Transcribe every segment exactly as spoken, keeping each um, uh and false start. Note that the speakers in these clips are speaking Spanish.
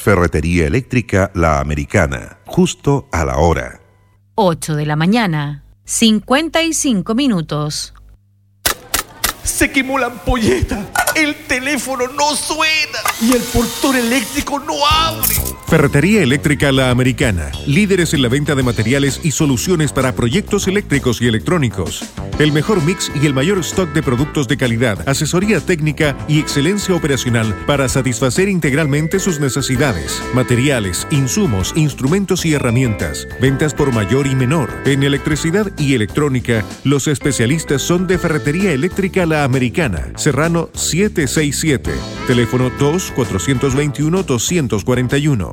Ferretería Eléctrica La Americana, justo a la hora. ocho de la mañana, cincuenta y cinco minutos. Se quemó la ampolleta, el teléfono no suena y el portón eléctrico no abre. Ferretería Eléctrica La Americana, líderes en la venta de materiales y soluciones para proyectos eléctricos y electrónicos. El mejor mix y el mayor stock de productos de calidad, asesoría técnica y excelencia operacional para satisfacer integralmente sus necesidades. Materiales, insumos, instrumentos y herramientas. Ventas por mayor y menor. En electricidad y electrónica, los especialistas son de Ferretería Eléctrica La Americana, Serrano setecientos sesenta y siete, teléfono dos cuatro dos uno dos cuatro uno.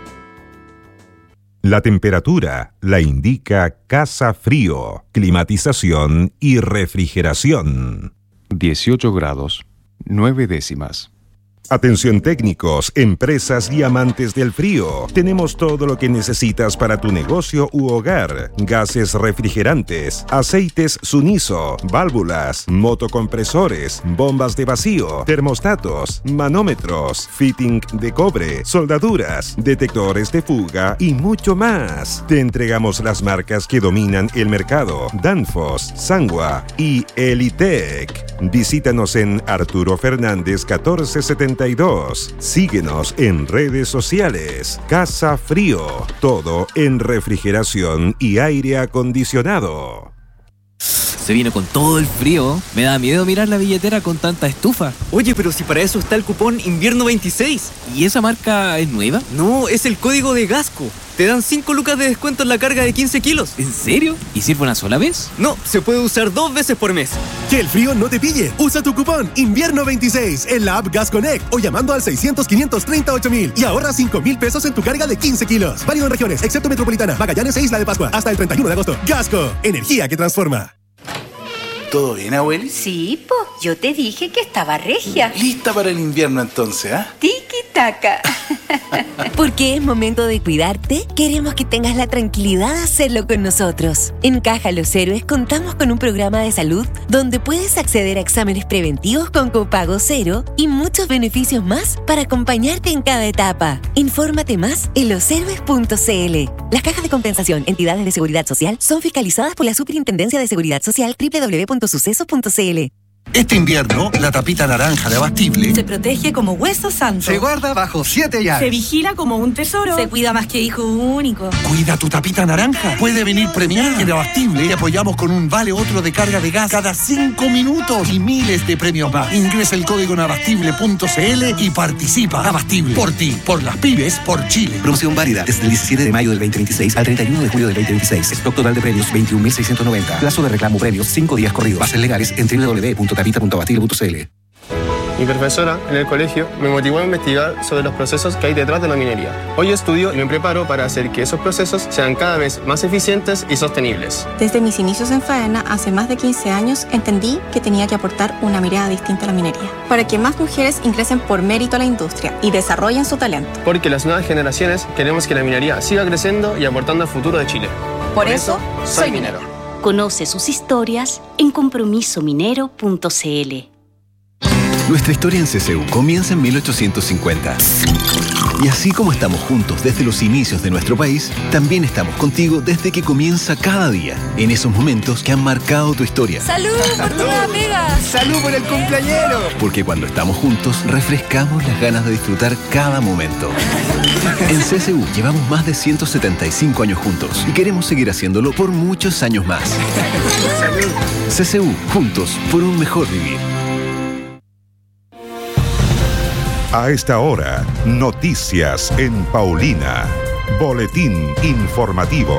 La temperatura la indica Casa Frío, climatización y refrigeración. dieciocho grados, nueve décimas. Atención técnicos, empresas y amantes del frío. Tenemos todo lo que necesitas para tu negocio u hogar. Gases refrigerantes, aceites Suniso, válvulas, motocompresores, bombas de vacío, termostatos, manómetros, fitting de cobre, soldaduras, detectores de fuga y mucho más. Te entregamos las marcas que dominan el mercado: Danfoss, Sangwa y Elitec. Visítanos en Arturo Fernández catorce setenta y dos. Síguenos en redes sociales. Casa Frío, todo en refrigeración y aire acondicionado. Se vino con todo el frío. Me da miedo mirar la billetera con tanta estufa. Oye, pero si para eso está el cupón Invierno veintiséis. ¿Y esa marca es nueva? No, es el código de Gasco. Te dan cinco lucas de descuento en la carga de quince kilos. ¿En serio? ¿Y sirve una sola vez? No, se puede usar dos veces por mes. Que el frío no te pille. Usa tu cupón Invierno veintiséis en la app Gas Connect o llamando al seiscientos, quinientos treinta y ocho mil y ahorra cinco mil pesos en tu carga de quince kilos. Válido en regiones, excepto Metropolitana, Magallanes e Isla de Pascua. Hasta el treinta y uno de agosto. Gasco, energía que transforma. ¿Todo bien, abueli? Sí, po. Yo te dije que estaba regia. Lista para el invierno entonces, ¿ah? ¿eh? Tiki-taka. Porque es momento de cuidarte, queremos que tengas la tranquilidad de hacerlo con nosotros. En Caja Los Héroes contamos con un programa de salud donde puedes acceder a exámenes preventivos con copago cero y muchos beneficios más para acompañarte en cada etapa. Infórmate más en los héroes punto c l. Las cajas de compensación, entidades de seguridad social, son fiscalizadas por la Superintendencia de Seguridad Social doble u doble u doble u punto sucesos punto c l. Este invierno, la tapita naranja de Abastible se protege como hueso santo. Se guarda bajo siete llaves. Se vigila como un tesoro. Se cuida más que hijo único. Cuida tu tapita naranja. Puede venir premiada. En Abastible te apoyamos con un vale otro de carga de gas cada cinco minutos y miles de premios más. Ingresa el código en abastible punto c l y participa. Abastible. Por ti, por las pymes, por Chile. Promoción válida desde el diecisiete de mayo del veinte veintiséis al treinta y uno de julio del veinte veintiséis. Stock total de premios veintiún mil seiscientos noventa. Plazo de reclamo premios cinco días corridos. Bases legales en doble u doble u doble u punto tapita punto abastible punto c l. Mi profesora en el colegio me motivó a investigar sobre los procesos que hay detrás de la minería. Hoy estudio y me preparo para hacer que esos procesos sean cada vez más eficientes y sostenibles. Desde mis inicios en Faena, hace más de quince años, entendí que tenía que aportar una mirada distinta a la minería, para que más mujeres ingresen por mérito a la industria y desarrollen su talento. Porque las nuevas generaciones queremos que la minería siga creciendo y aportando al futuro de Chile. Por, por eso, eso, soy minero. Conoce sus historias en compromiso minero punto c l. Nuestra historia en C S U comienza en mil ochocientos cincuenta. Y así como estamos juntos desde los inicios de nuestro país, también estamos contigo desde que comienza cada día, en esos momentos que han marcado tu historia. ¡Salud por tu nueva pega! ¡Salud por el cumpleañero! Porque cuando estamos juntos, refrescamos las ganas de disfrutar cada momento. En C S U llevamos más de ciento setenta y cinco años juntos y queremos seguir haciéndolo por muchos años más. ¡Salud! C S U, juntos por un mejor vivir. A esta hora, noticias en Paulina. Boletín informativo.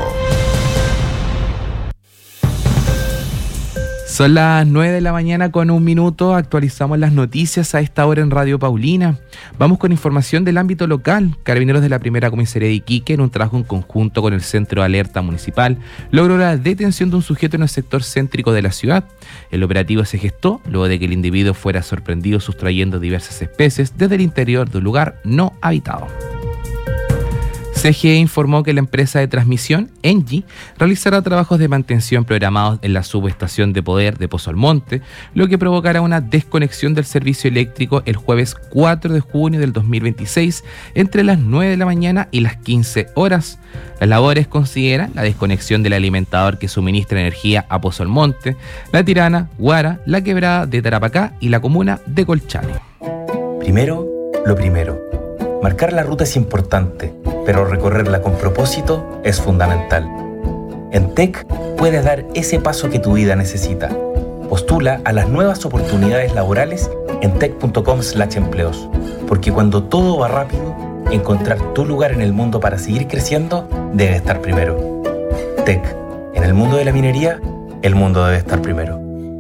Son las nueve de la mañana con un minuto, actualizamos las noticias a esta hora en Radio Paulina. Vamos con información del ámbito local. Carabineros de la Primera Comisaría de Iquique, en un trabajo en conjunto con el Centro de Alerta Municipal, logró la detención de un sujeto en el sector céntrico de la ciudad. El operativo se gestó luego de que el individuo fuera sorprendido sustrayendo diversas especies desde el interior de un lugar no habitado. C G E informó que la empresa de transmisión, Engie, realizará trabajos de mantención programados en la subestación de poder de Pozo Almonte, lo que provocará una desconexión del servicio eléctrico el jueves cuatro de junio del dos mil veintiséis entre las nueve de la mañana y las quince horas. Las labores consideran la desconexión del alimentador que suministra energía a Pozo Almonte, La Tirana, Guara, La Quebrada de Tarapacá y la comuna de Colchane. Primero, lo primero. Marcar la ruta es importante, pero recorrerla con propósito es fundamental. En T E C puedes dar ese paso que tu vida necesita. Postula a las nuevas oportunidades laborales en tec punto com slash empleos, porque cuando todo va rápido, encontrar tu lugar en el mundo para seguir creciendo debe estar primero. T E C, en el mundo de la minería, el mundo debe estar primero.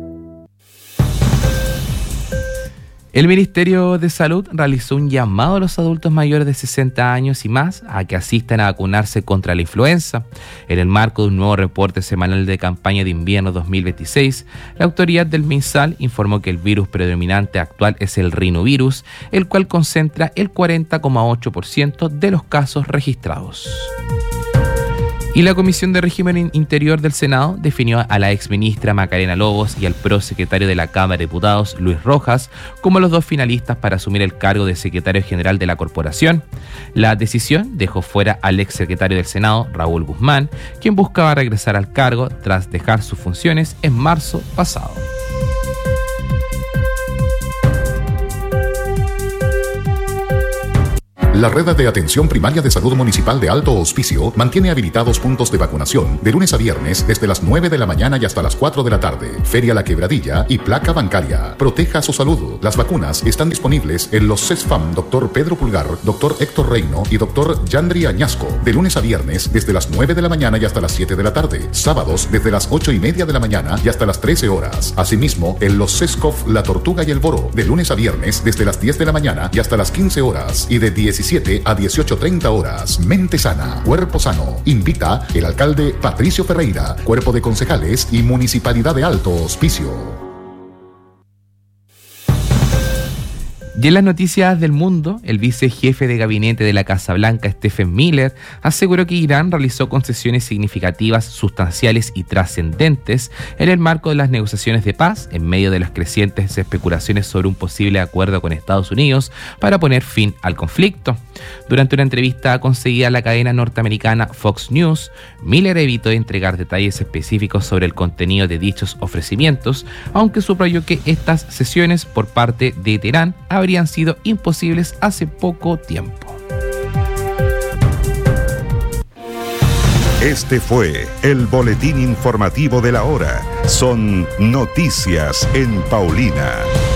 El Ministerio de Salud realizó un llamado a los adultos mayores de sesenta años y más a que asistan a vacunarse contra la influenza. En el marco de un nuevo reporte semanal de campaña de invierno dos mil veintiséis, la autoridad del MinSal informó que el virus predominante actual es el rinovirus, el cual concentra el cuarenta coma ocho por ciento de los casos registrados. Y la Comisión de Régimen Interior del Senado definió a la exministra Macarena Lobos y al prosecretario de la Cámara de Diputados, Luis Rojas, como los dos finalistas para asumir el cargo de secretario general de la corporación. La decisión dejó fuera al exsecretario del Senado, Raúl Guzmán, quien buscaba regresar al cargo tras dejar sus funciones en marzo pasado. La Red de Atención Primaria de Salud Municipal de Alto Hospicio mantiene habilitados puntos de vacunación de lunes a viernes desde las nueve de la mañana y hasta las cuatro de la tarde. Feria La Quebradilla y Placa Bancaria. Proteja su salud. Las vacunas están disponibles en los CESFAM Doctor Pedro Pulgar, Doctor Héctor Reino y Doctor Yandri Añasco, de lunes a viernes desde las nueve de la mañana y hasta las siete de la tarde. Sábados desde las ocho y media de la mañana y hasta las trece horas. Asimismo, en los CESCOF La Tortuga y el Boro, de lunes a viernes desde las diez de la mañana y hasta las quince horas y de diecisiete a dieciocho treinta horas. Mente sana, cuerpo sano. Invita el alcalde Patricio Ferreira, cuerpo de concejales y Municipalidad de Alto Hospicio. Y en las noticias del mundo, el vicejefe de gabinete de la Casa Blanca, Stephen Miller, aseguró que Irán realizó concesiones significativas, sustanciales y trascendentes en el marco de las negociaciones de paz en medio de las crecientes especulaciones sobre un posible acuerdo con Estados Unidos para poner fin al conflicto. Durante una entrevista concedida a la cadena norteamericana Fox News, Miller evitó entregar detalles específicos sobre el contenido de dichos ofrecimientos, aunque subrayó que estas sesiones por parte de Teherán habrían sido imposibles hace poco tiempo. Este fue el boletín informativo de la hora. Son noticias en Paulina.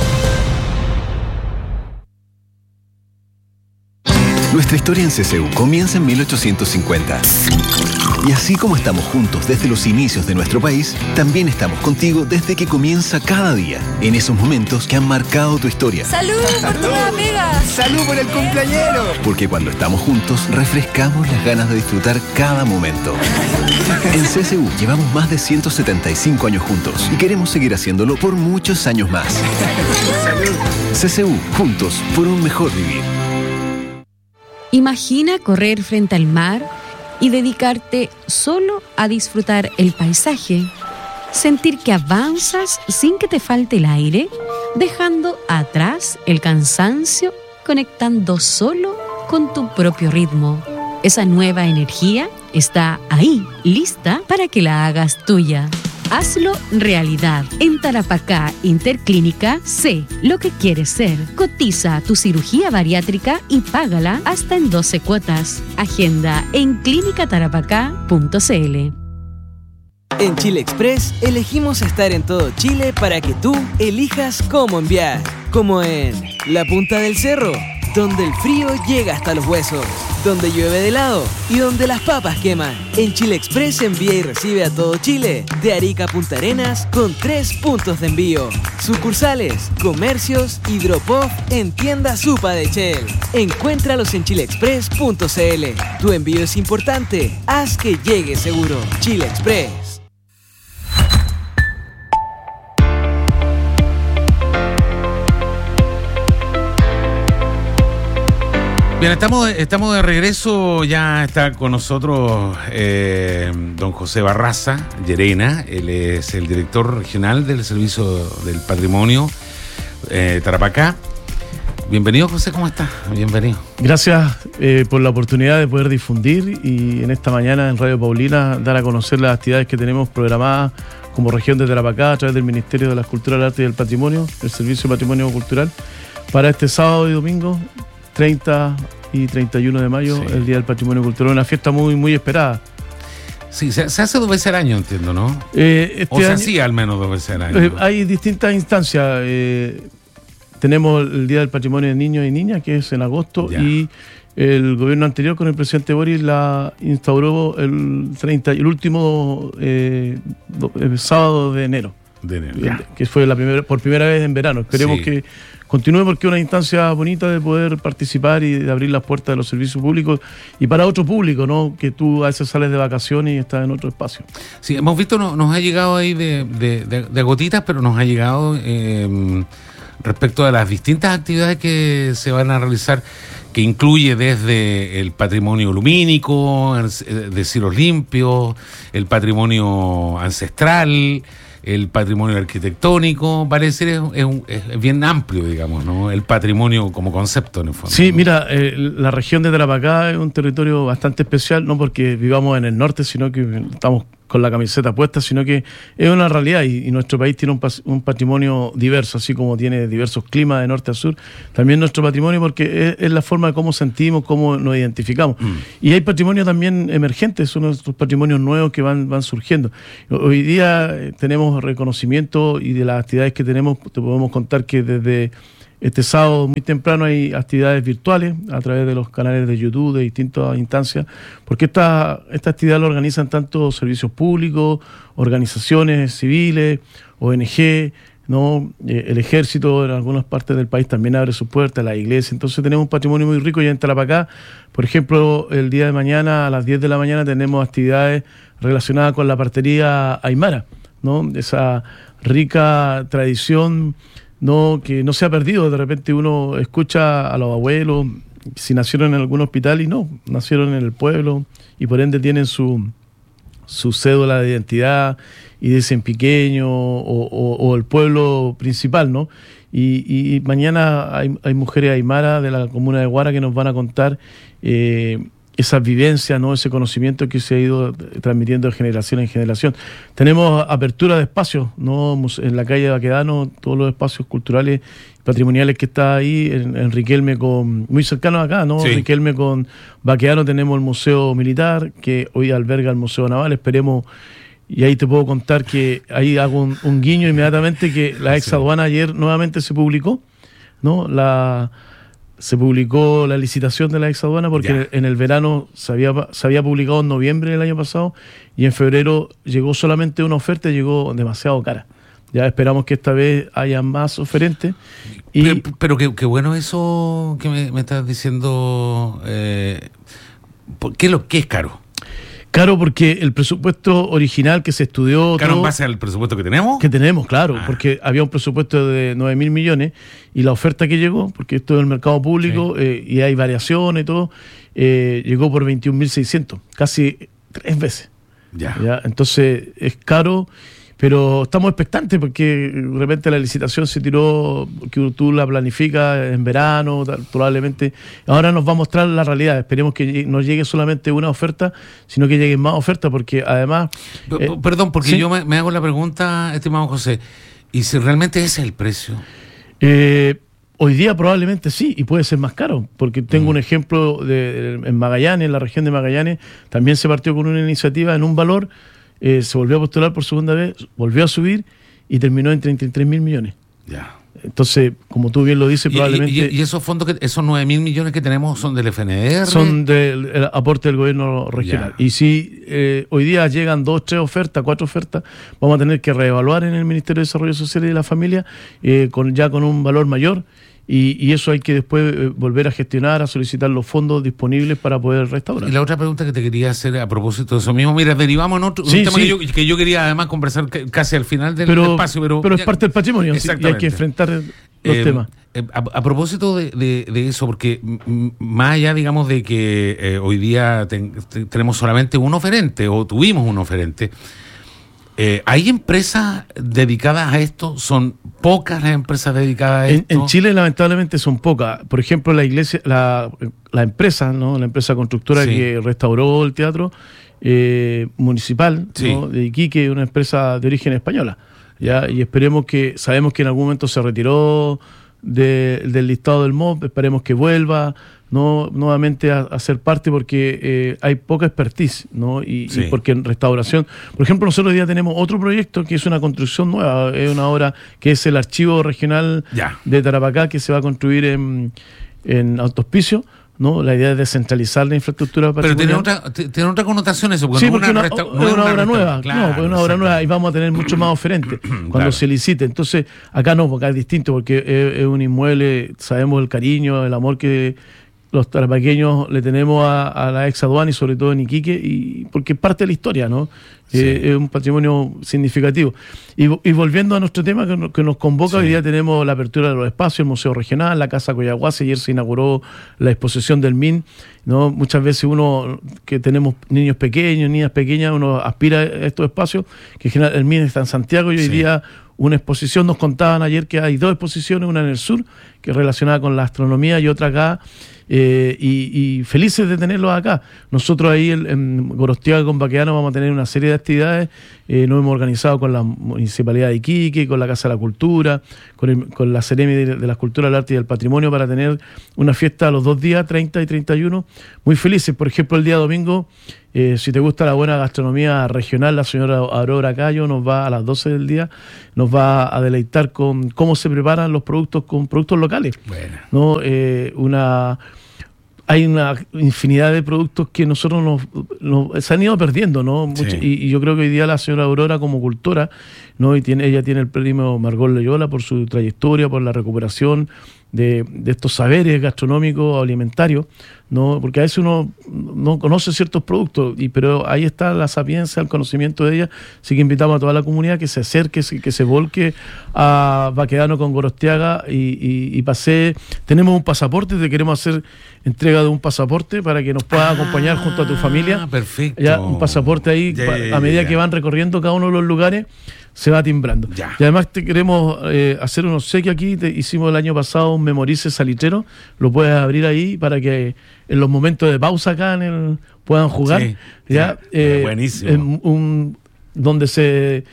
Nuestra historia en C C U comienza en mil ochocientos cincuenta. Y así como estamos juntos desde los inicios de nuestro país, también estamos contigo desde que comienza cada día, en esos momentos que han marcado tu historia. ¡Salud por tu nueva pega! ¡Salud por el cumpleañero! Porque cuando estamos juntos, refrescamos las ganas de disfrutar cada momento. En C C U llevamos más de ciento setenta y cinco años juntos y queremos seguir haciéndolo por muchos años más. ¡Salud! C C U, juntos por un mejor vivir. Imagina correr frente al mar y dedicarte solo a disfrutar el paisaje, sentir que avanzas sin que te falte el aire, dejando atrás el cansancio, conectando solo con tu propio ritmo. Esa nueva energía está ahí, lista para que la hagas tuya. Hazlo realidad. En Tarapacá Interclínica, sé lo que quieres ser. Cotiza tu cirugía bariátrica y págala hasta en doce cuotas. Agenda en clínica tarapacá punto c l. En Chile Express elegimos estar en todo Chile para que tú elijas cómo enviar. Como en la punta del cerro, donde el frío llega hasta los huesos, donde llueve de helado y donde las papas queman. En Chile Express envía y recibe a todo Chile, de Arica a Punta Arenas, con tres puntos de envío. Sucursales, comercios y drop-off en tienda Supa de Shell. Encuéntralos en chile express punto c l. Tu envío es importante, haz que llegue seguro. Chile Express. Bien, estamos, estamos de regreso. Ya está con nosotros eh, don José Barraza Llerena. Él es el director regional del Servicio del Patrimonio eh, Tarapacá. Bienvenido, José, ¿cómo estás? Bienvenido. Gracias eh, por la oportunidad de poder difundir y en esta mañana en Radio Paulina dar a conocer las actividades que tenemos programadas como región de Tarapacá a través del Ministerio de las Culturas, el Arte y el Patrimonio, el Servicio de Patrimonio Cultural, para este sábado y domingo, treinta y treinta y uno de mayo, sí. El Día del Patrimonio Cultural, una fiesta muy, muy esperada. Sí, se, se hace dos veces al año, entiendo, ¿no? Eh, este o se año, hacía al menos dos veces al año. Eh, hay distintas instancias. Eh, tenemos el Día del Patrimonio de Niños y Niñas, que es en agosto, ya. Y el gobierno anterior con el presidente Boris la instauró el treinta, el último eh, el sábado de enero. De enero, ya. Que fue la primera, por primera vez en verano. Esperemos sí. que continúe porque es una instancia bonita de poder participar y de abrir las puertas de los servicios públicos y para otro público, ¿no? Que tú a veces sales de vacaciones y estás en otro espacio. Sí, hemos visto, no, nos ha llegado ahí de, de, de, de gotitas, pero nos ha llegado eh, respecto a las distintas actividades que se van a realizar, que incluye desde el patrimonio lumínico, de cielos limpios, el patrimonio ancestral, el patrimonio arquitectónico. Parece es, es, es bien amplio, digamos, ¿no? El patrimonio como concepto, en el fondo. Sí, ¿no? Mira, eh, la región de Tarapacá es un territorio bastante especial, no porque vivamos en el norte, sino que estamos con la camiseta puesta, sino que es una realidad y, y nuestro país tiene un, un patrimonio diverso, así como tiene diversos climas de norte a sur, también nuestro patrimonio, porque es, es la forma de cómo sentimos, cómo nos identificamos. Mm. Y hay patrimonio también emergente, son nuestros patrimonios nuevos que van, van surgiendo. Hoy día eh, tenemos reconocimiento y de las actividades que tenemos, te podemos contar que desde este sábado muy temprano hay actividades virtuales a través de los canales de YouTube de distintas instancias, porque esta, esta actividad la organizan tanto servicios públicos, organizaciones civiles, O N G, ¿no? Eh, el ejército en algunas partes del país también abre sus puertas, la iglesia. Entonces tenemos un patrimonio muy rico. Y en Tarapacá, por ejemplo, el día de mañana a las diez de la mañana tenemos actividades relacionadas con la partería aymara, ¿no? Esa rica tradición, no, que no se ha perdido. De repente uno escucha a los abuelos si nacieron en algún hospital y no, nacieron en el pueblo y por ende tienen su, su cédula de identidad y dicen pequeño o, o, o el pueblo principal, ¿no? Y, y mañana hay, hay mujeres aymara de la comuna de Guara que nos van a contar eh, esas vivencias, ¿no? Ese conocimiento que se ha ido transmitiendo de generación en generación. Tenemos apertura de espacios, ¿no? En la calle de Baquedano, todos los espacios culturales y patrimoniales que está ahí, en, en Riquelme, con muy cercano acá, ¿no? Sí. Riquelme con Baquedano tenemos el Museo Militar, que hoy alberga el Museo Naval. Esperemos, y ahí te puedo contar que ahí hago un, un guiño inmediatamente, que la ex aduana ayer nuevamente se publicó, ¿no? La... Se publicó la licitación de la ex aduana porque ya. en el verano se había, se había publicado en noviembre del año pasado y en febrero llegó solamente una oferta y llegó demasiado cara. Ya esperamos que esta vez haya más oferentes. Y pero pero qué, qué bueno eso que me, me estás diciendo. Eh, ¿Qué es lo que es caro? Caro porque el presupuesto original que se estudió... ¿Caro en base al presupuesto que tenemos? Que tenemos, claro, ah. porque había un presupuesto de nueve mil millones y la oferta que llegó, porque esto es el mercado público, sí. eh, y hay variaciones y todo, eh, llegó por veintiún mil seiscientos, casi tres veces. Ya. ¿Ya? Entonces es caro, pero estamos expectantes porque de repente la licitación se tiró, que tú la planificas en verano, tal, probablemente. Ahora nos va a mostrar la realidad. Esperemos que no llegue solamente una oferta, sino que lleguen más ofertas, porque además... Eh, Perdón, porque ¿sí? yo me, me hago la pregunta, estimado José, ¿y si realmente ese es el precio? Eh, hoy día probablemente sí, y puede ser más caro, porque tengo mm. un ejemplo de, de, en Magallanes, en la región de Magallanes, también se partió con una iniciativa en un valor... Eh, se volvió a postular por segunda vez, volvió a subir y terminó en treinta y tres mil millones. Ya. Entonces, como tú bien lo dices, ¿Y, probablemente... Y, y esos fondos, que esos nueve mil millones que tenemos son del F N D R? Son del aporte del gobierno regional. Ya. Y si eh, hoy día llegan dos, tres ofertas, cuatro ofertas, vamos a tener que reevaluar en el Ministerio de Desarrollo Social y de la Familia eh, con, ya con un valor mayor. Y, y eso hay que después eh, volver a gestionar, a solicitar los fondos disponibles para poder restaurar. Y la otra pregunta que te quería hacer a propósito de eso mismo, mira, derivamos en otro sí, un tema sí. que, yo, que yo quería además conversar casi al final del pero, espacio, pero... pero es parte del patrimonio, sí, y hay que enfrentar los eh, temas. a, a propósito de, de, de eso, porque m- más allá, digamos, de que eh, hoy día ten, te, tenemos solamente un oferente, o tuvimos un oferente, eh, ¿hay empresas dedicadas a esto? ¿Son pocas las empresas dedicadas a esto? En, en Chile, lamentablemente, son pocas. Por ejemplo, la iglesia, la, la empresa, ¿no? La empresa constructora sí. que restauró el teatro eh, municipal, sí. ¿no? de Iquique, una empresa de origen española. ¿Ya? Y esperemos que, sabemos que en algún momento se retiró de, del listado del M O B, esperemos que vuelva no nuevamente a, a ser parte porque eh, hay poca expertise, ¿no? Y, sí. y porque en restauración, por ejemplo, nosotros hoy día tenemos otro proyecto que es una construcción nueva, es una obra que es el Archivo Regional ya. de Tarapacá, que se va a construir en, en Alto Hospicio, ¿no? La idea es descentralizar la infraestructura patrimonial. Pero tiene otra, tiene otra connotación eso, porque sí, no porque una, una, resta- no es una, una obra nueva, claro, no, pues una obra nueva y vamos a tener mucho más oferentes cuando claro. se licite. Entonces, acá no, porque es distinto, porque es, es un inmueble, sabemos el cariño, el amor que los tarapaqueños le tenemos a, a la ex aduana y sobre todo en Iquique, y porque es parte de la historia, ¿no? Sí. Eh, es un patrimonio significativo. Y, y volviendo a nuestro tema que, que nos convoca, sí. hoy día tenemos la apertura de los espacios, el Museo Regional, la Casa Coyahuasi, ayer se inauguró la exposición del M I N, ¿no? Muchas veces uno, que tenemos niños pequeños, niñas pequeñas, uno aspira a estos espacios, que en general el M I N está en Santiago y hoy sí. día una exposición, nos contaban ayer que hay dos exposiciones, una en el sur, que es relacionada con la astronomía, y otra acá, eh, y, y felices de tenerlos acá. Nosotros ahí en, en Gorostiaga con Baqueano vamos a tener una serie de actividades, eh, nos hemos organizado con la Municipalidad de Iquique, con la Casa de la Cultura, con, el, con la Seremi de, de la Cultura, el Arte y el Patrimonio, para tener una fiesta los dos días, treinta y treinta y uno, muy felices. Por ejemplo, el día domingo, Eh, si te gusta la buena gastronomía regional, la señora Aurora Cayo nos va a las doce del día, nos va a deleitar con cómo se preparan los productos con productos locales. Bueno. ¿No? Eh, una, hay una infinidad de productos que nosotros nos, nos se han ido perdiendo, ¿no? Mucho, sí. y, y yo creo que hoy día la señora Aurora como cultora, ¿no? Y tiene, ella tiene el premio Margot Loyola por su trayectoria, por la recuperación de, de estos saberes gastronómicos o alimentarios, ¿no? Porque a veces uno no conoce ciertos productos, y pero ahí está la sapiencia, el conocimiento de ella. Así que invitamos a toda la comunidad que se acerque, que se volque a Baquedano con Gorostiaga y, y, y pase. Tenemos un pasaporte, te queremos hacer entrega de un pasaporte para que nos puedas ah, acompañar junto a tu familia. Perfecto. Ya, un pasaporte ahí, yeah, pa, yeah, a medida yeah. que van recorriendo cada uno de los lugares, se va timbrando. Ya. Y además te queremos eh, hacer un obsequio aquí. Te hicimos el año pasado un Memorice salitrero. Lo puedes abrir ahí para que en los momentos de pausa acá en el, puedan jugar. Sí, ya, sí. Eh, buenísimo. En un, donde se,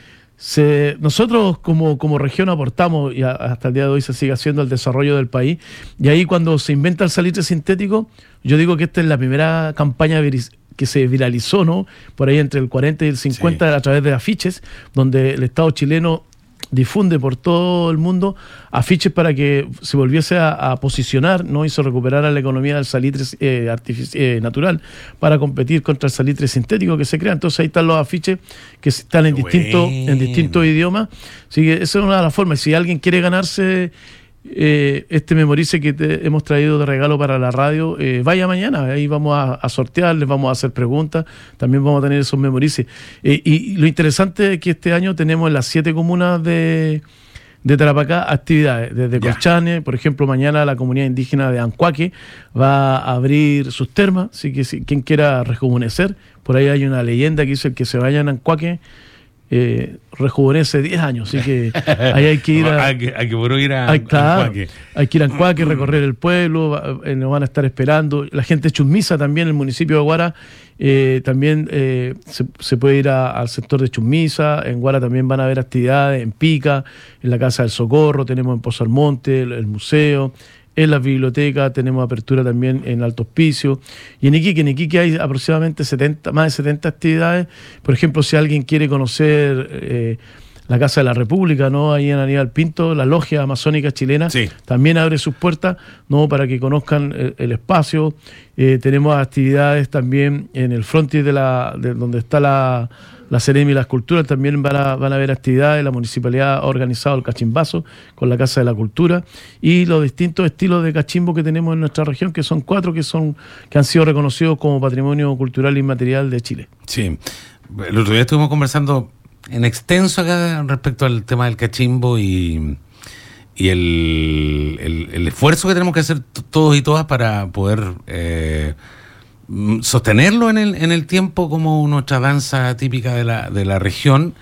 se nosotros como, como región aportamos, y a, hasta el día de hoy se sigue haciendo, el desarrollo del país. Y ahí cuando se inventa el salitre sintético, yo digo que esta es la primera campaña que se viralizó, ¿no? Por ahí entre el cuarenta y el cincuenta, sí. a través de afiches, donde el Estado chileno difunde por todo el mundo afiches para que se volviese a, a posicionar, ¿no? Y se recuperara la economía del salitre eh, artific- eh, natural para competir contra el salitre sintético que se crea. Entonces ahí están los afiches que están en distintos bueno. en distintos idiomas. Así que esa es una de las formas. Si alguien quiere ganarse Eh, este Memorice que te hemos traído de regalo para la radio, eh, vaya mañana, ahí vamos a, a sortear, les vamos a hacer preguntas, también vamos a tener esos Memorices. Eh, y, y lo interesante es que este año tenemos en las siete comunas de, de Tarapacá actividades, desde yeah. Colchane, por ejemplo, mañana la comunidad indígena de Ancuaque va a abrir sus termas, así que si quien quiera rejuvenecer, por ahí hay una leyenda que dice el que se vaya a Ancuaque Eh, rejuvenece diez años, así que ahí hay que ir a... hay, que, hay que por ir a, hay, claro, a Ancuaque. Hay que ir a Ancuaque, recorrer el pueblo, eh, nos van a estar esperando. La gente de Chusmisa también, el municipio de Guara, eh, también eh, se, se puede ir a, al sector de Chusmisa. En Guara también van a haber actividades, en Pica, en la Casa del Socorro, tenemos en Pozo Almonte, el, el museo. En la biblioteca tenemos apertura también en Alto Hospicio. Y en Iquique, en Iquique hay aproximadamente setenta, más de setenta actividades. Por ejemplo, si alguien quiere conocer eh, la Casa de la República, ¿no? Ahí en Aníbal Pinto, la Logia Amazónica Chilena, sí. también abre sus puertas, ¿no? Para que conozcan el, el espacio. Eh, tenemos actividades también en el frontis de la de donde está la... La Seremi y las Culturas también van a, van a haber actividades. La municipalidad ha organizado el cachimbazo con la Casa de la Cultura y los distintos estilos de cachimbo que tenemos en nuestra región, que son cuatro que son que han sido reconocidos como Patrimonio Cultural Inmaterial de Chile. Sí, el otro día estuvimos conversando en extenso acá respecto al tema del cachimbo y, y el, el, el esfuerzo que tenemos que hacer t- todos y todas para poder eh, sostenerlo en el, en el tiempo como nuestra danza típica de la, de la región.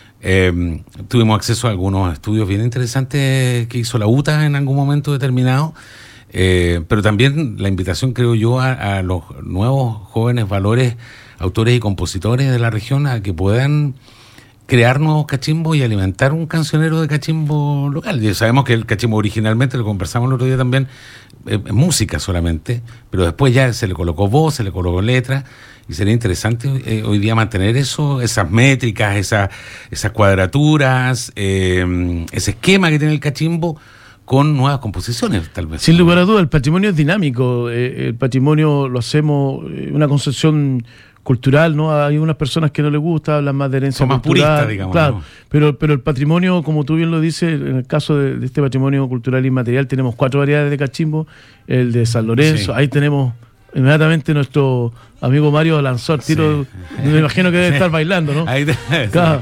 Eh, tuvimos acceso a algunos estudios bien interesantes que hizo la U T A en algún momento determinado, eh, pero también la invitación, creo yo, a, a los nuevos jóvenes valores, autores y compositores de la región a que puedan crear nuevos cachimbos y alimentar un cancionero de cachimbo local. Y sabemos que el cachimbo originalmente, lo conversamos el otro día también, es eh, música solamente, pero después ya se le colocó voz, se le colocó letra, y sería interesante eh, hoy día mantener eso, esas métricas, esa, esas cuadraturas, eh, ese esquema que tiene el cachimbo con nuevas composiciones, tal vez. Sin lugar a dudas, el patrimonio es dinámico, eh, el patrimonio lo hacemos, eh, una concepción cultural, ¿no? Hay unas personas que no les gusta, hablan más de herencia Son más cultural, puristas, digamos, claro, ¿no? pero, pero el patrimonio, como tú bien lo dices, en el caso de, de este patrimonio cultural inmaterial, tenemos cuatro variedades de cachimbo, el de San Lorenzo, sí. Ahí tenemos inmediatamente nuestro amigo Mario lanzó el tiro, sí. Me imagino que debe estar bailando, ¿no? Ahí te... Claro.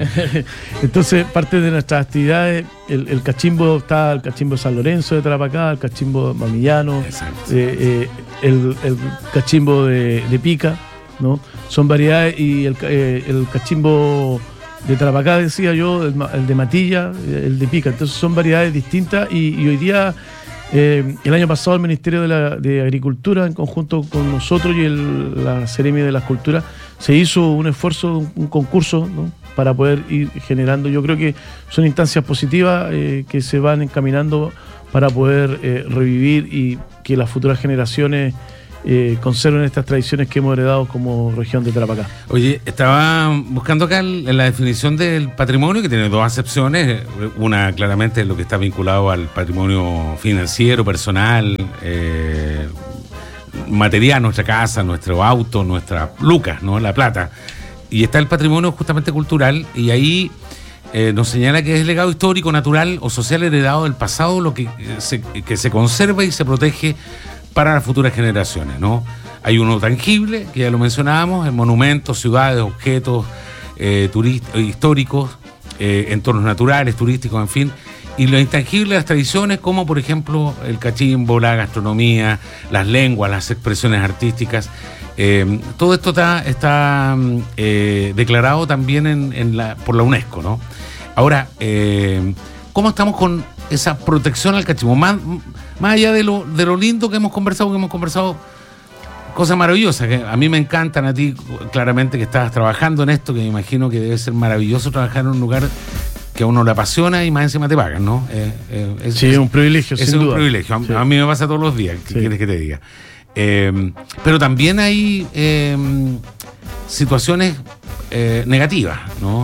Entonces, parte de nuestras actividades, el, el cachimbo está el cachimbo de San Lorenzo de Tarapacá, el cachimbo mamillano, eh, eh, el, el cachimbo de, de Pica, ¿no? Son variedades, y el, eh, el cachimbo de Tarapacá, decía yo, el, el de Matilla, el de Pica. Entonces son variedades distintas, y, y hoy día, eh, el año pasado, el Ministerio de, la, de Agricultura, en conjunto con nosotros y el, la Seremi de las Culturas, se hizo un esfuerzo, un, un concurso, ¿no? Para poder ir generando. Yo creo que son instancias positivas eh, que se van encaminando para poder eh, revivir y que las futuras generaciones Eh, conserven estas tradiciones que hemos heredado como región de Tarapacá. Oye, estaba buscando acá en la definición del patrimonio, que tiene dos acepciones. Una, claramente, es lo que está vinculado al patrimonio financiero, personal, eh, material, nuestra casa, nuestro auto, nuestras lucas, ¿no? La plata. Y está el patrimonio justamente cultural, y ahí eh, nos señala que es legado histórico, natural o social heredado del pasado, lo que, eh, se, que se conserva y se protege para las futuras generaciones, ¿no? Hay uno tangible, que ya lo mencionábamos, en monumentos, ciudades, objetos eh, turist- históricos, eh, entornos naturales, turísticos, en fin. Y lo intangible, las tradiciones, como por ejemplo el cachimbo, la gastronomía, las lenguas, las expresiones artísticas. Eh, todo esto está, está eh, declarado también en, en la, por la UNESCO, ¿no? Ahora, eh, ¿cómo estamos con esa protección al cachimbo? Más, más allá de lo, de lo lindo que hemos conversado, que hemos conversado cosas maravillosas, que a mí me encantan, a ti claramente que estás trabajando en esto, que me imagino que debe ser maravilloso trabajar en un lugar que a uno le apasiona y más encima te pagan, ¿no? Eh, eh, es, sí, es un privilegio, es sin un duda. privilegio. A, sí. a mí me pasa todos los días, ¿qué sí. quieres que te diga? Eh, pero también hay eh, situaciones eh, negativas, ¿no?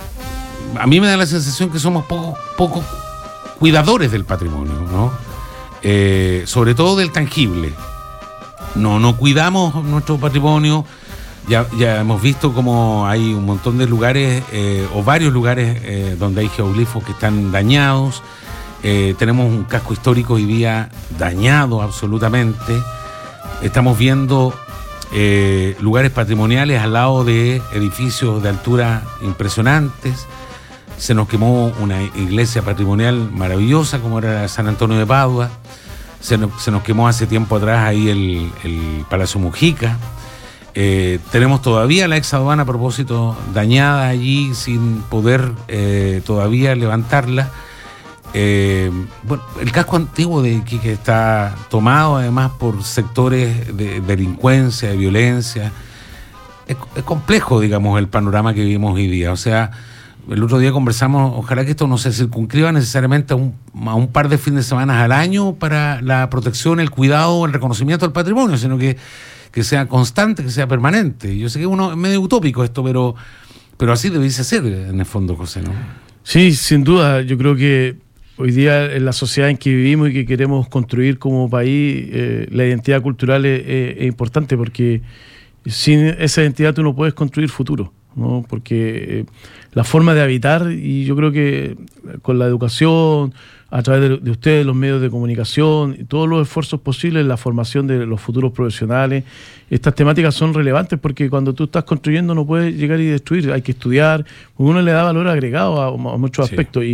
A mí me da la sensación que somos poco, poco cuidadores del patrimonio, ¿no? Eh, sobre todo del tangible. No, no cuidamos nuestro patrimonio. Ya, ya hemos visto como hay un montón de lugares eh, o varios lugares eh, donde hay geoglifos que están dañados. Eh, tenemos un casco histórico hoy día dañado absolutamente. Estamos viendo eh, lugares patrimoniales al lado de edificios de altura impresionantes. Se nos quemó una iglesia patrimonial maravillosa como era San Antonio de Padua. Se nos, se nos quemó hace tiempo atrás ahí el, el Palacio Mujica. Eh, tenemos todavía la ex aduana a propósito dañada allí sin poder eh, todavía levantarla. Eh, bueno, el casco antiguo de Iquique está tomado además por sectores de delincuencia, de violencia. Es, es complejo, digamos, el panorama que vivimos hoy día. O sea, el otro día conversamos, ojalá que esto no se circunscriba necesariamente a un, a un par de fines de semana al año para la protección, el cuidado, el reconocimiento del patrimonio, sino que, que sea constante, que sea permanente. Yo sé que uno es medio utópico esto, pero, pero así debiese ser en el fondo, José, ¿no? Sí, sin duda. Yo creo que hoy día en la sociedad en que vivimos y que queremos construir como país, eh, la identidad cultural es, es, es importante, porque sin esa identidad tú no puedes construir futuro, ¿no? Porque eh, la forma de habitar, y yo creo que con la educación, a través de, de ustedes, los medios de comunicación, y todos los esfuerzos posibles, la formación de los futuros profesionales, estas temáticas son relevantes, porque cuando tú estás construyendo no puedes llegar y destruir, hay que estudiar, uno le da valor agregado a, a muchos sí. aspectos, y,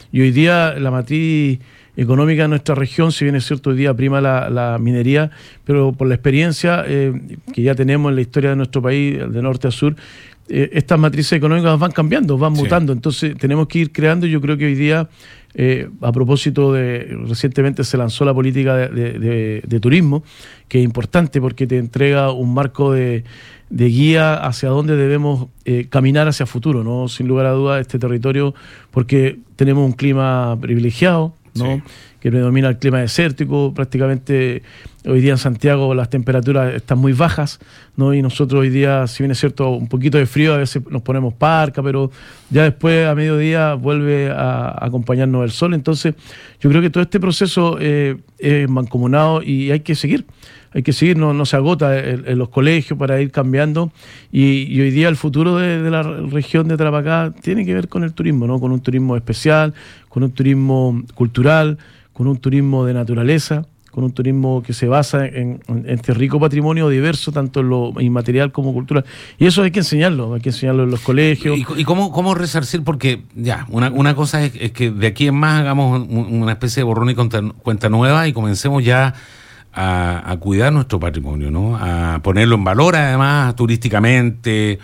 Y hoy día la matriz económica de nuestra región, si bien es cierto, hoy día prima la, la minería, pero por la experiencia eh, que ya tenemos en la historia de nuestro país, de norte a sur, eh, estas matrices económicas van cambiando, van sí. mutando, entonces tenemos que ir creando. Yo creo que hoy día, eh, a propósito de, recientemente se lanzó la política de, de, de, de turismo, que es importante porque te entrega un marco de, de guía hacia dónde debemos eh, caminar hacia futuro, ¿no? Sin lugar a dudas, este territorio, porque tenemos un clima privilegiado, ¿no? Sí. Que predomina el clima desértico. Prácticamente hoy día en Santiago las temperaturas están muy bajas, ¿no? Y nosotros hoy día, si bien es cierto, un poquito de frío, a veces nos ponemos parca, pero ya después a mediodía vuelve a, a acompañarnos el sol. Entonces yo creo que todo este proceso eh, es mancomunado y hay que seguir. Hay que seguir, no, no se agota en, en los colegios para ir cambiando, y, y hoy día el futuro de, de la región de Tarapacá tiene que ver con el turismo, ¿no? Con un turismo especial, con un turismo cultural, con un turismo de naturaleza, con un turismo que se basa en, en este rico patrimonio diverso, tanto en lo inmaterial como cultural. Y eso hay que enseñarlo, hay que enseñarlo en los colegios. ¿Y, y cómo, cómo resarcir? Porque ya, una, una cosa es, es que de aquí en más hagamos una especie de borrón y cuenta, cuenta nueva y comencemos ya A, a cuidar nuestro patrimonio, ¿no? A ponerlo en valor, además, turísticamente,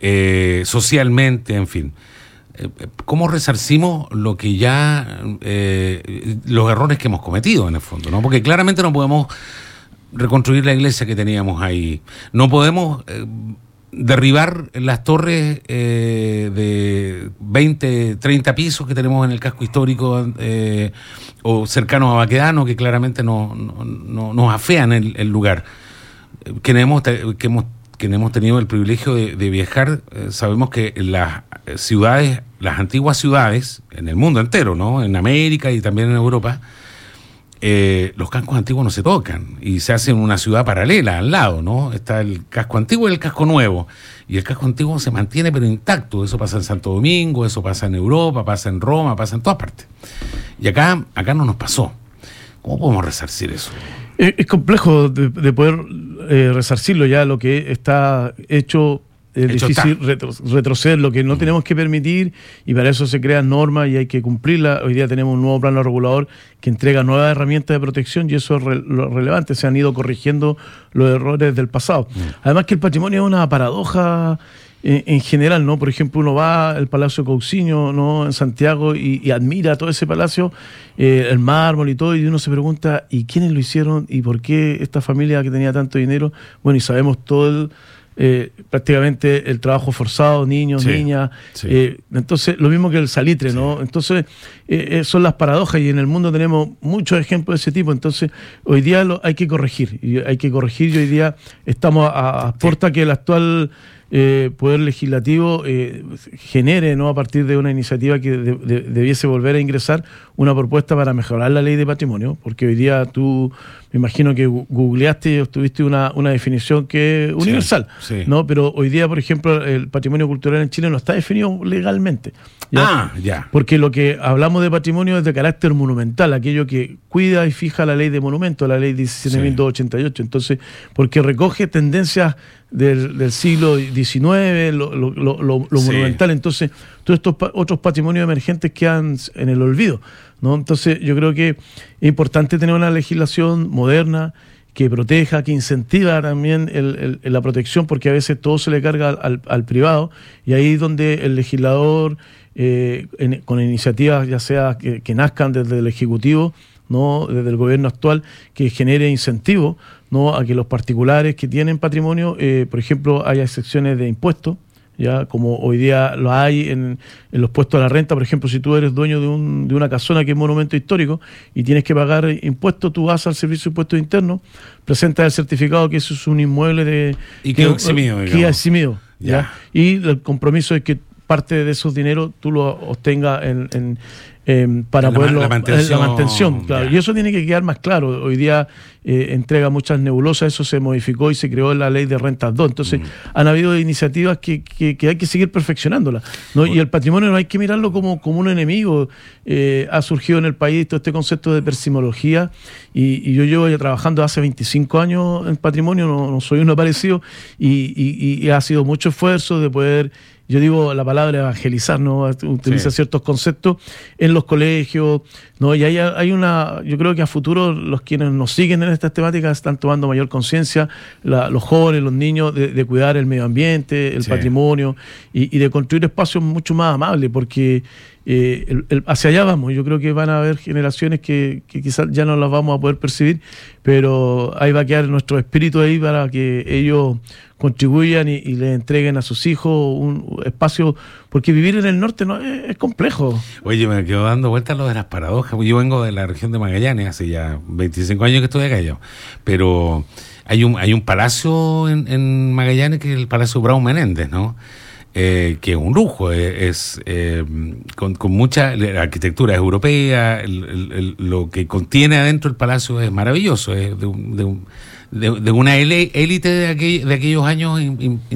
eh, socialmente, en fin. Eh, ¿Cómo resarcimos lo que ya, eh, los errores que hemos cometido, en el fondo, ¿no? Porque claramente no podemos reconstruir la iglesia que teníamos ahí. No podemos eh, derribar las torres eh, de veinte, treinta pisos que tenemos en el casco histórico eh, o cercanos a Baquedano, que claramente no, no, no, nos afean el, el lugar. Quienes hemos, que hemos, quienes hemos tenido el privilegio de, de viajar, eh, sabemos que las ciudades, las antiguas ciudades, en el mundo entero, ¿no? En América y también en Europa, Eh, los cascos antiguos no se tocan y se hace en una ciudad paralela al lado, ¿no? Está el casco antiguo y el casco nuevo, y el casco antiguo se mantiene pero intacto. Eso pasa en Santo Domingo, eso pasa en Europa, pasa en Roma, pasa en todas partes, y acá acá no nos pasó. ¿Cómo podemos resarcir eso? Es, es complejo de, de poder eh, resarcirlo. Ya lo que está hecho es Hecho difícil retro, retroceder, lo que no uh-huh. tenemos que permitir, y para eso se crean normas y hay que cumplirlas. Hoy día tenemos un nuevo plano regulador que entrega nuevas herramientas de protección, y eso es re, lo relevante. Se han ido corrigiendo los errores del pasado. Uh-huh. Además que el patrimonio es una paradoja en, en general, ¿no? Por ejemplo, uno va al Palacio Cousiño, ¿no? En Santiago, y, y admira todo ese palacio, eh, el mármol y todo, y uno se pregunta, ¿y quiénes lo hicieron? ¿Y por qué esta familia que tenía tanto dinero? Bueno, y sabemos todo el Eh, prácticamente el trabajo forzado, niños, sí, niñas, sí. Eh, entonces lo mismo que el salitre, sí. ¿no? Entonces eh, son las paradojas, y en el mundo tenemos muchos ejemplos de ese tipo. Entonces hoy día lo, hay que corregir, y hay que corregir, y hoy día estamos a, a puerta que el actual eh, Poder Legislativo eh, genere, ¿no? A partir de una iniciativa que de, de, debiese volver a ingresar una propuesta para mejorar la ley de patrimonio, porque hoy día tú, me imagino que googleaste y obtuviste una, una definición que es universal, sí, sí. ¿no? Pero hoy día, por ejemplo, el patrimonio cultural en Chile no está definido legalmente. ¿ya? Ah, ya. Porque lo que hablamos de patrimonio es de carácter monumental, aquello que cuida y fija la ley de monumentos, la ley diecisiete mil doscientos ochenta y ocho. Entonces, porque recoge tendencias del, del siglo diecinueve, lo, lo, lo, lo sí. monumental. Entonces, todos estos pa- otros patrimonios emergentes quedan en el olvido, ¿no? Entonces, yo creo que es importante tener una legislación moderna que proteja, que incentiva también el, el, la protección, porque a veces todo se le carga al, al privado, y ahí es donde el legislador, eh, en, con iniciativas ya sea que, que nazcan desde el Ejecutivo, ¿no? Desde el gobierno actual, que genere incentivos, ¿no? A que los particulares que tienen patrimonio, eh, por ejemplo, haya excepciones de impuestos, ya como hoy día lo hay en, en los puestos a la renta. Por ejemplo, si tú eres dueño de, un, de una casona que es monumento histórico y tienes que pagar impuestos, tú vas al Servicio de Impuestos Internos, presentas el certificado que eso es un inmueble de y quedó eximido, que es eximido, ya. ¿ya? Y el compromiso es que parte de esos dineros tú lo obtengas en, en Eh, para la, poderlo la mantención, la mantención claro. Y eso tiene que quedar más claro. Hoy día eh, entrega muchas nebulosas, eso se modificó y se creó en la ley de rentas dos. Entonces, mm. han habido iniciativas que, que, que hay que seguir perfeccionándolas, ¿no? Bueno. Y el patrimonio no hay que mirarlo como, como un enemigo. Eh, ha surgido en el país todo este concepto de persimología, y, y yo llevo ya trabajando hace veinticinco años en patrimonio, no, no soy uno parecido, y, y, y ha sido mucho esfuerzo de poder yo digo la palabra evangelizar, ¿no? Utiliza sí. ciertos conceptos en los colegios, ¿no? Y hay, hay una, yo creo que a futuro los quienes nos siguen en estas temáticas están tomando mayor conciencia, los jóvenes, los niños, de, de cuidar el medio ambiente, el sí. patrimonio, y, y de construir espacios mucho más amables, porque eh, el, el, hacia allá vamos. Yo creo que van a haber generaciones que, que quizás ya no las vamos a poder percibir, pero ahí va a quedar nuestro espíritu ahí para que ellos contribuyan y, y le entreguen a sus hijos un espacio, porque vivir en el norte no es, es complejo. Oye, me quedo dando vueltas a lo de las paradojas. Yo vengo de la región de Magallanes, hace ya veinticinco años que estoy acá yo, pero hay un hay un palacio en, en Magallanes que es el Palacio Bravo Menéndez, ¿no? Eh, que es un lujo, eh, es eh, con, con mucha la arquitectura es europea, el, el, el, lo que contiene adentro el palacio es maravilloso, es de, un, de, un, de, de una élite de, aquel, de aquellos años in, in,